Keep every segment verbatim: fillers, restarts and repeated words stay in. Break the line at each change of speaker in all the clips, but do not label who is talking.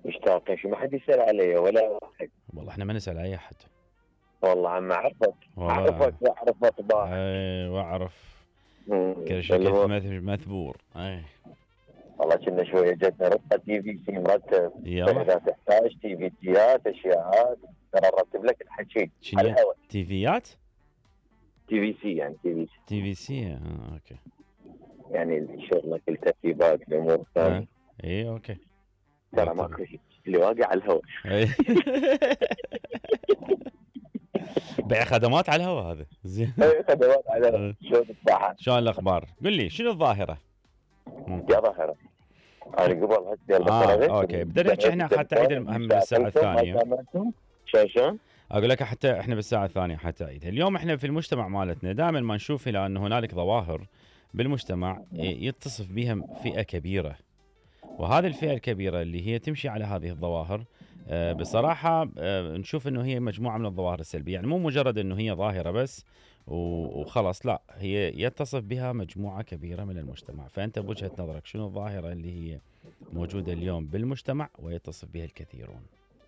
مشتاقين شو ما حد يسأل علي ولا واحد.
والله احنا ما نسأل اي احد.
والله عم اعرفك اعرفك واعرف اطباعك.
اي واعرف كل شيء
اللي
كيف
هو
مث- مثبور. اي
والله كنا شويه جتنا رقه تي في سي مرتب،
يلا
فاذا تحتاج تي في جيات اشياءات ترى نرتب لك الحكي
شنو
على الهواء.
تيفيات
تي في سي يعني تي في سي
تي في سي اه اوكي
يعني شغلك الترتيبات الامور
اه
ثانيه.
اي اوكي
ترى ماكو شيء اللي واقع على الهواء.
أي. بيع خدمات على الهواء هذا زين.
اي خدمات على الهواء. شلون الصحه؟
شلون الاخبار؟ قل لي شنو الظاهره؟
يا ظاهره انا قبل هسه يلا
اه اوكي بدنا نحكي احنا حتى عيد المهم بالساعه الثانيه.
شلون شلون؟
اقول لك حتى احنا بالساعه الثانيه حتى عيد. اليوم احنا في المجتمع مالتنا دائما ما نشوف الى ان هنالك ظواهر بالمجتمع يتصف بها فئه كبيره، وهذه الفئه الكبيره اللي هي تمشي على هذه الظواهر آه بصراحه آه نشوف انه هي مجموعه من الظواهر السلبيه، يعني مو مجرد انه هي ظاهره بس وخلاص، لا هي يتصف بها مجموعه كبيره من المجتمع. فانت بوجهه نظرك شنو الظاهره اللي هي موجوده اليوم بالمجتمع ويتصف بها الكثيرون؟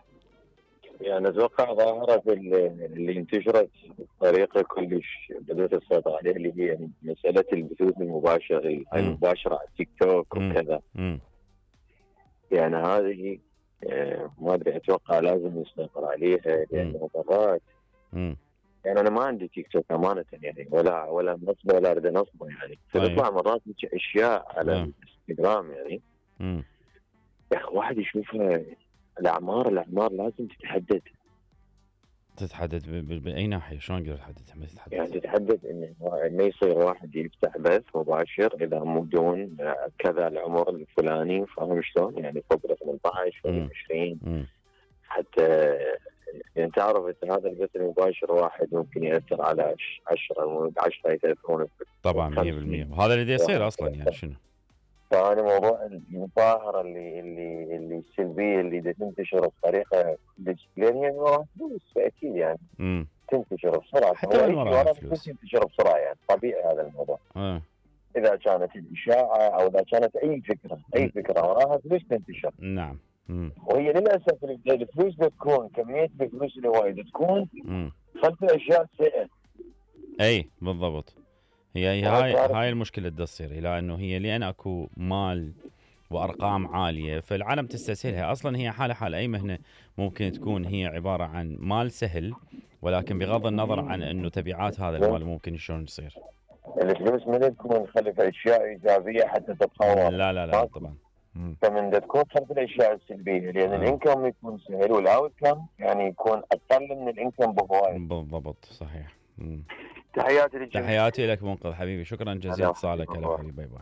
يعني اتوقع ظاهره اللي انتشرت بطريقه كلش بدات السيطره عليها اللي هي مساله البثوث المباشر المباشره على التيك توك وكذا.
مم.
يعني هذه آه ما ادري اتوقع لازم نسيطر عليها لانه مرات يعني انا ما عندي تيك توك امانه يعني ولا ولا نصبه ولا اريد نصبه يعني فتطلع مرات اشياء على
مم.
الانستغرام يعني
مم.
يا اخي واحد يشوفها الاعمار الاعمار لازم تتحدد.
تتحدد باي ناحيه؟ شلون اقدر احددها؟ ما تتحدد
يعني تتحدد انه ما يصير واحد يفتح بث مباشر اذا مو دون كذا العمر الفلاني، فاهم شلون؟ يعني فوق ال ثمانية عشر فوق ال عشرين حتى يعني تعرف انت هذا البث المباشر واحد ممكن ياثر على عشرة عشرة يتاثرون
طبعا مية بالمية وهذا اللي يصير اصلا. يعني شنو؟
فانا موضوع المظاهره اللي اللي اللي السلبيه اللي تنتشر بطريقه لان يعني وراها فلوس اكيد يعني
امم
تنتشر بسرعه
حتى من وراها فلوس
تنتشر بسرعه يعني طبيعي هذا الموضوع.
آه.
اذا كانت الاشاعه او اذا كانت اي فكره اي فكره وراها فلوس تنتشر.
نعم. مم.
وهي للاسف الفلوس بتكون كميه الفلوس اللي وايد تكون خلف الاشياء سيئه.
اي بالضبط. هي, هي هاي هاي المشكله اللي تصير الى انه هي لان اكو مال وارقام عاليه فالعالم تستسهلها. اصلا هي حاله حال اي مهنه ممكن تكون هي عباره عن مال سهل، ولكن بغض النظر عن انه تبعات هذا المال ممكن شلون يصير.
الفلوس من تكون خلف اشياء ايجابيه حتى تتطور.
لا لا لا طبعا.
فمن تكون خلف الاشياء السلبيه لان آه. الانكم يكون سهل والاوتكم يعني يكون اقل من الانكم بهوايه.
بالضبط صحيح. مم.
تحياتي لك.
تحياتي لك منقذ حبيبي، شكرا جزيلا اتصالك. هلا حبيبي باي باي.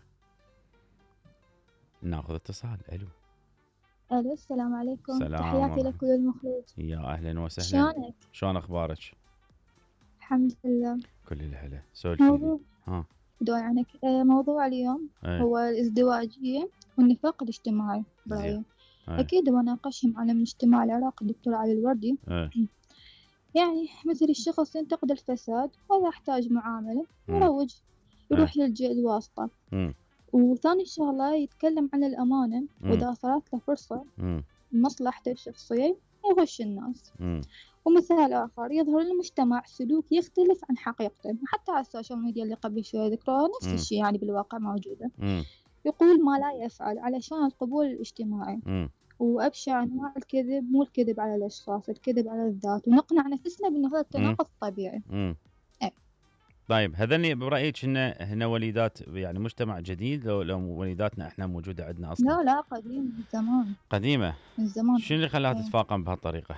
ناخذ اتصال. الو
الو السلام عليكم.
سلام.
تحياتي لك وللمخرج.
يا اهلا وسهلا.
شلونك؟
شلون اخبارك؟
الحمد لله.
كل الهلا. سولفي
موضوع
ها
دور عنك. موضوع اليوم
ايه؟
هو الازدواجية والنفاق الاجتماعي برأيي. اكيد بناقشهم على من اجتماع العراق الدكتور علي الوردي.
ايه؟
يعني مثل الشخص ينتقد الفساد ولا يحتاج معاملة يروج يروح ايه؟ للجهة الواسطة.
مم.
وثاني شغلة يتكلم عن الأمانة وإذا صارت له فرصة مصلحته الشخصية يغش الناس.
مم.
ومثال آخر يظهر للمجتمع سلوك يختلف عن حقيقته حتى على السوشيال ميديا اللي قبل شوية ذكروها نفس الشيء يعني بالواقع موجودة.
مم.
يقول ما لا يفعل علشان القبول الاجتماعي.
مم.
وأبشع أنواع الكذب مو الكذب على الأشخاص، الكذب على الذات، ونقنع نفسنا بأنه هذا التناقض طبيعي.
مم.
أي.
طيب هذني برأيك إن هنا وليدات يعني مجتمع جديد لو لو وليداتنا إحنا موجودة عندنا أصلا؟
لا لا قديم من زمان.
قديمة
من زمان.
شو اللي خلاها تتفاقم بهالطريقة؟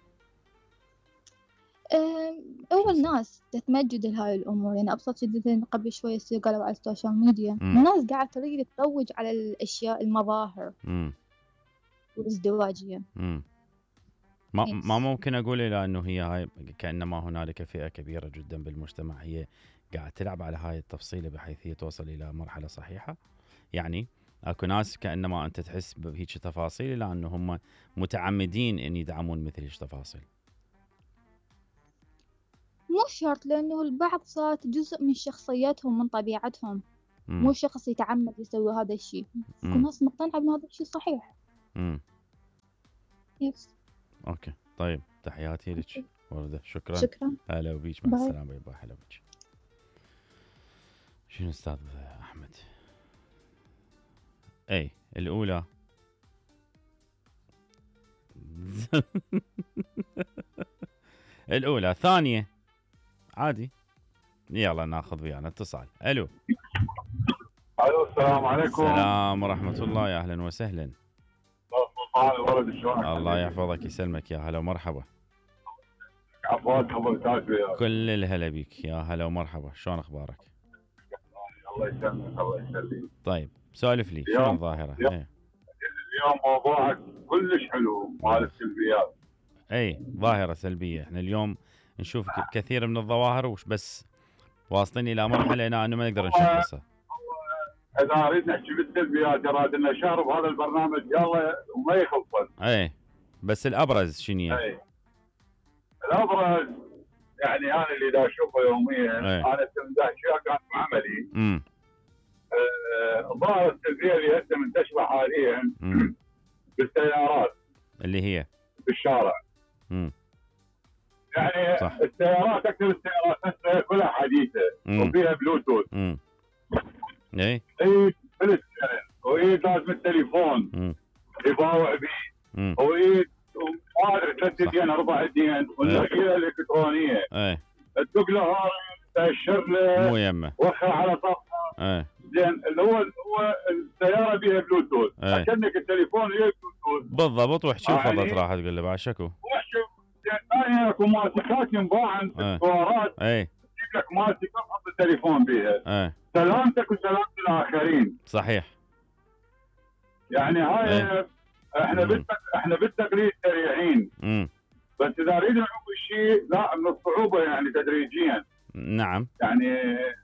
أول ناس تتمجد لهاي الأمور يعني أبسط شيء قبل شوية يصير قالوا على السوشيال ميديا. مم. الناس قاعدة تريد تروج على الأشياء المظاهر
مم.
والازدواجية.
مم. ما ما ممكن أقول إلى أنه هي هاي كأنما هنالك فئة كبيرة جدا بالمجتمع هي قاعدة تلعب على هاي التفصيلة بحيث هي توصل إلى مرحلة صحيحة. يعني أكو ناس كأنما أنت تحس بهيك تفاصيل إلى أنه هم متعمدين أن يدعمون مثل هيك تفاصيل.
مو شرط لأنه البعض صارت جزء من شخصياتهم من طبيعتهم. مم. مو شخص يتعمد يسوي هذا الشيء. في ناس مقتنعة بأن هذا الشيء صحيح.
مم.
يس.
اوكي طيب، تحياتي لك وردة، شكرا.
شكرا.
هلا وبيك، مع
باي.
السلامه. باي باي. هلا بيك. شنو استاذ احمد؟ اي الاولى الاولى ثانيه عادي. يلا ناخذ ويانا اتصال. الو.
الو السلام عليكم.
السلام ورحمه الله، يا اهلا وسهلا. الله يحفظك يسلمك، يا هلا ومرحبا.
عفوات خبرتك وياك.
كل الهلا بيك، يا هلا ومرحبا. شلون اخبارك؟
الله يسلمك. الله يسلمك.
طيب سولف لي، شنو الظاهره؟
اليوم,
ايه.
اليوم موضوعك كلش حلو مال السلبيات.
اي ظاهره سلبيه. احنا اليوم نشوف كثير من الظواهر، وش بس واصلين الى مرحله انه ما نقدر نشخصها.
اذا اريد نحكي بالسلبيات اراد لنا شهر بهذا البرنامج يلا وما يخلصن.
اي بس الابرز شنو؟
اي الابرز يعني انا اللي دا اشوفه يوميا.
أي.
انا دا اشياء كانت بعملي.
امم
الظاهره آه السلبيه اللي هسه منتشره حاليا بالسيارات
اللي هي
بالشارع.
امم
يعني
صح.
السيارات اكثر السيارات هسه كلها حديثه
مم.
وفيها بلوتوث.
امم اي
ايد بالستيرن وايد لازم التليفون
امم
يباوع بيه
امم
وايد ما ادري ثلاث دين اربع دين والنقيله الالكترونيه.
اي
تدق له هاي تاشر له
مو يمه.
وخر على صفحه.
اي
زين اللي هو هو السياره بيها بلوتوث.
أي.
كأنك التليفون ويا بلوتوث
بالضبط. وحشي
يعني-
وفضت راح تقول له بعد شكو.
وحشه. زين ثاني اكو ماسكات ينباع عند
أي.
الدوارات
اي
تجيب لك ماسكه تحط التليفون بيها.
اي
سلامتك وسلامه الاخرين.
صحيح.
يعني هاي
أي.
احنا
مم.
بالتق... احنا بالتقليد سريعين
امم
بس اذا نريد نعوف الشيء لا من الصعوبه يعني تدريجيا.
نعم.
يعني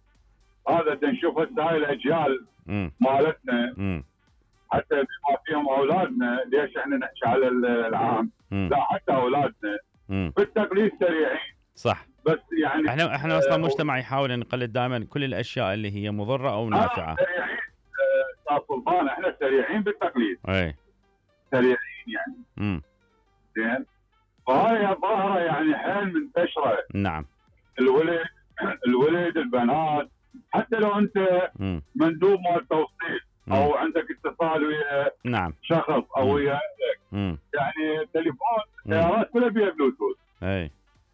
هذا نشوف هسه هاي الاجيال
امم
مالتنا
امم
حتى بما فيهم اولادنا. ليش احنا نحكي على العام؟
امم
لا حتى اولادنا
امم
بالتقليد سريعين
صح.
بس يعني
احنا احنا اصلا مجتمع يحاول ان نقلد دائما كل الاشياء اللي هي مضره او نافعه.
سريعين. آه، استاذ سلطان احنا سريعين بالتقليد.
اي
سريعين يعني.
امم
زين فهاي ظاهره يعني حيل منتشره.
نعم.
الولد الولد البنات حتى لو انت
امم
مندوب مال توصيل او عندك اتصال ويا
نعم.
شخص او ويا
امم
يعني تليفون سيارات كلها بيها بلوتوث.
اي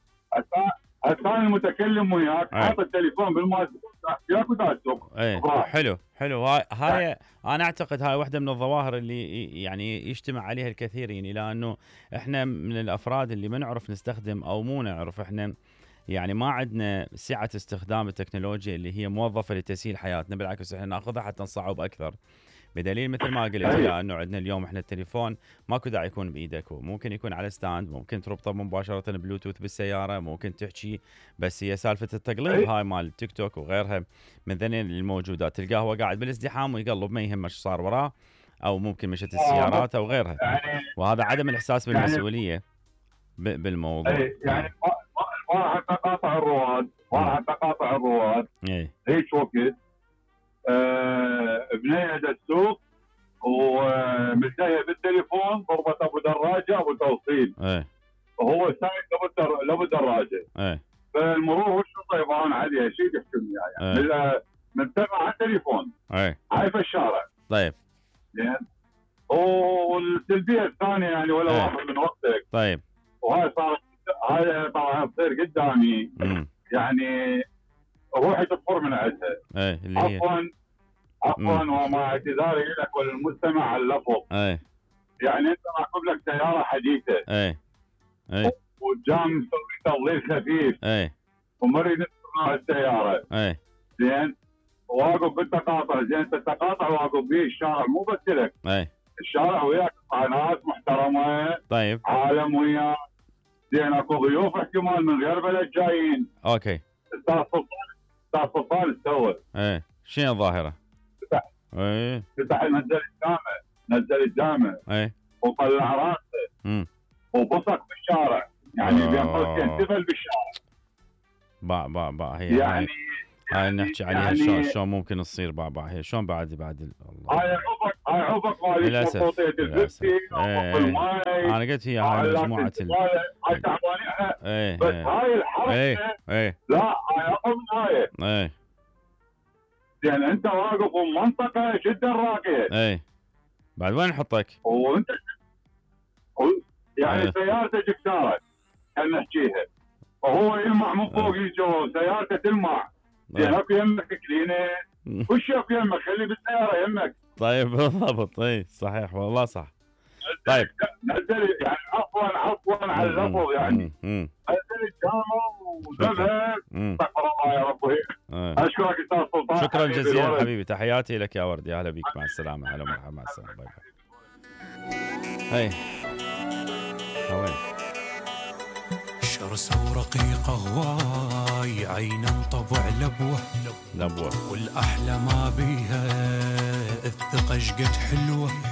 هسه المتكلم وياك
أي.
حاط التليفون بالماسك وياك وتاسوق.
اي حلو حلو. هاي هاي انا اعتقد هاي واحده من الظواهر اللي يعني يجتمع عليها الكثيرين، الى انه احنا من الافراد اللي ما نعرف نستخدم او مو نعرف، احنا يعني ما عندنا سعه استخدام التكنولوجيا اللي هي موظفه لتسهيل حياتنا، بالعكس احنا ناخذها حتى نصعب اكثر. بدليل مثل ما قلت
أي.
انه عندنا اليوم احنا التليفون ماكو داعي يكون بايدك، ممكن يكون على ستاند، ممكن تربطه مباشره بلوتوث بالسياره، ممكن تحكي. بس هي سالفه التقليب
أي.
هاي مال التيك توك وغيرها من ذنين الموجودات، تلقاه هو قاعد بالازدحام ويقلب ما يهمه ايش صار وراه، او ممكن مشت السيارات او غيرها.
يعني
وهذا عدم الاحساس
يعني-
بالمسؤوليه ب- بالموضوع.
أي يعني ما ما- ما راح تقاطع الرواد ما راح تقاطع الرواد
اي
هيك وقت. آه بنيه السوق وملتهيه بالتليفون ضربت ابو دراجه ابو توصيل
اي
وهو سايق لابو الدر- لابو دراجه.
اي
فالمرور والشرطه يبغون عليها شيء يحكم يعني. من منتبه على التليفون
اي
هاي في الشارع.
طيب
زين والسلبيه الثانيه يعني ولا
أي.
واحد من وقتك
طيب
وهاي صارت هاي طبعا تصير قدامي
امم
يعني روحي تطفر من عندها.
اي اللي هي
عفوا عفوا
مم.
ومع اعتذاري لك وللمستمع على اللفظ.
اي
يعني انت راكب لك سياره حديثه
اي اي
والجام مسوي تضليل خفيف
اي
ومري نص نوع السياره.
اي
زين واقف بالتقاطع. زين انت التقاطع واقف به الشارع مو بس لك
اي
الشارع وياك ناس محترمه
طيب
عالم وياك. زين اكو ضيوف احتمال من غير بلد جايين.
اوكي.
استاذ سلطان استاذ سلطان استوى
اي شنو الظاهره؟
فتح.
اي
فتح نزل الجامع نزل الجامع
اي
وطلع راسه
امم
وبصق بالشارع يعني
آه.
بين قوسين تفل بالشارع.
باع باع باع هي
يعني
هاي, هاي نحكي عليها
يعني
شلون شلون ممكن تصير باع باع هي شلون بعد بعد ال- الله.
هاي عوفك هاي عفق مالي
للاسف
مربوطيه
للاسف
الزبدي
ايه
الماي.
انا قلت هي هاي مجموعه ال...
هاي تعبانين احنا
ايه
بس
ايه
هاي الحركه
ايه ايه
لا هاي اقل من هاي.
ايه
يعني انت واقف بمنطقه جدا راقيه
ايه بعد وين نحطك؟
وانت يعني
ايه.
سيارته جكساره خلينا نحكيها وهو يلمع من فوق
ايه.
يجو سيارته تلمع.
ايه.
يعني اكو يمك كلينه وش اكو يمك خلي بالسياره يمك.
طيب بالضبط اي صحيح والله صح. طيب
نزل يعني عفوا عفوا على اللفظ يعني نزل الجامع وذهب استغفر الله يا ربي. اشكرك استاذ سلطان.
شكرا جزيلا حبيبي تحياتي لك يا ورد يا هلا بيك مع السلامه. هلا مرحبا مع السلامه. باي باي. هي وين
شرسة ورقيقة هواي عينا طبع لبوة
لبوة
والأحلى ما بيها الثقة شقد حلوة